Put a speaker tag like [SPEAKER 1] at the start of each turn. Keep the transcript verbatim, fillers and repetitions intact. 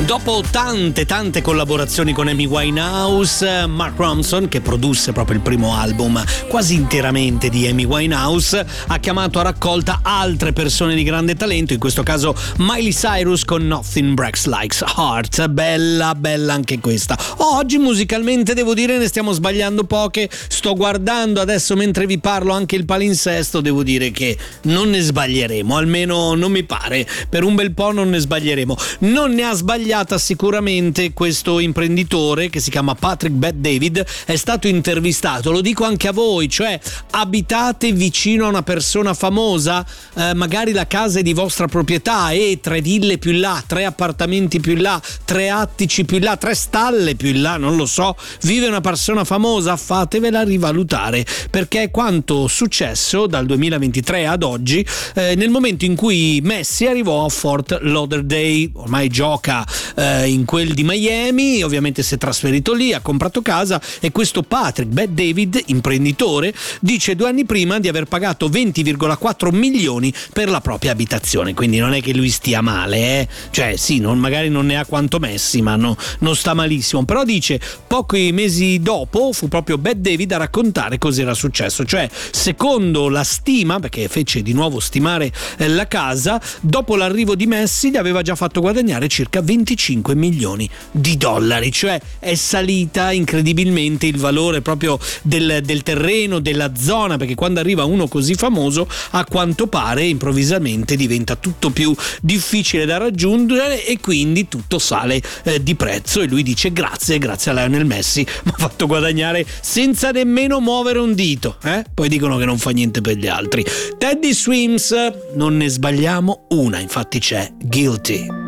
[SPEAKER 1] Dopo tante tante collaborazioni con Amy Winehouse, Mark Ronson, che produsse proprio il primo album quasi interamente di Amy Winehouse, ha chiamato a raccolta altre persone di grande talento, in questo caso Miley Cyrus con Nothing Breaks Like Heart. Bella, bella anche questa. Oggi musicalmente devo dire ne stiamo sbagliando poche, sto guardando adesso mentre vi parlo anche il palinsesto, devo dire che non ne sbaglieremo, almeno non mi pare, per un bel po' non ne sbaglieremo. Non ne ha sbagliato sicuramente questo imprenditore che si chiama Patrick Bet-David, è stato intervistato, lo dico anche a voi, cioè abitate vicino a una persona famosa, eh, magari la casa è di vostra proprietà e tre ville più là, tre appartamenti più là, tre attici più là, tre stalle più là, non lo so, vive una persona famosa, fatevela rivalutare, perché è quanto successo dal duemilaventitré ad oggi, eh, nel momento in cui Messi arrivò a Fort Lauderdale, ormai gioca Eh, in quel di Miami, ovviamente si è trasferito lì, ha comprato casa e questo Patrick Bet-David, imprenditore, dice due anni prima di aver pagato venti virgola quattro milioni per la propria abitazione, quindi non è che lui stia male, eh? Cioè sì, non, magari non ne ha quanto Messi, ma no, non sta malissimo, però dice pochi mesi dopo fu proprio Bet-David a raccontare cos'era successo, cioè secondo la stima, perché fece di nuovo stimare eh, la casa, dopo l'arrivo di Messi gli aveva già fatto guadagnare circa venticinque milioni di dollari, cioè è salita incredibilmente il valore proprio del, del terreno, della zona, perché quando arriva uno così famoso a quanto pare improvvisamente diventa tutto più difficile da raggiungere e quindi tutto sale eh, di prezzo, e lui dice grazie, grazie a Lionel Messi mi ha fatto guadagnare senza nemmeno muovere un dito, eh? Poi dicono che non fa niente per gli altri. Teddy Swims, non ne sbagliamo una, infatti c'è Guilty.